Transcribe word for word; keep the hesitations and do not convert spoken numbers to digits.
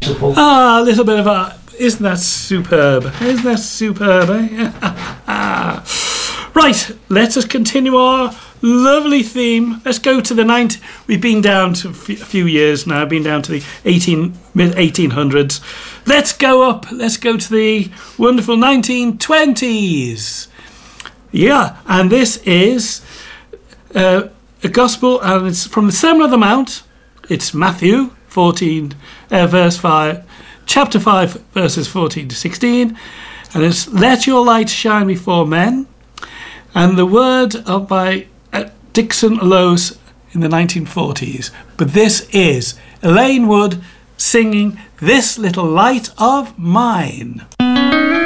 Ah, a little bit of a... Isn't that superb? Isn't that superb, eh? Right, let us continue our lovely theme. Let's go to the ninety... We've been down to a few years now. Been down to the eighteen, mid eighteen hundreds. Let's go up. Let's go to the wonderful nineteen twenties. Yeah, and this is uh, a gospel, and it's from the Sermon on the Mount. It's Matthew fourteen, uh, verse five, chapter five, verses fourteen to sixteen, and it's "Let your light shine before men." And the word of by uh, Dixon Lowes in the nineteen forties. But this is Elaine Wood singing "This Little Light of Mine."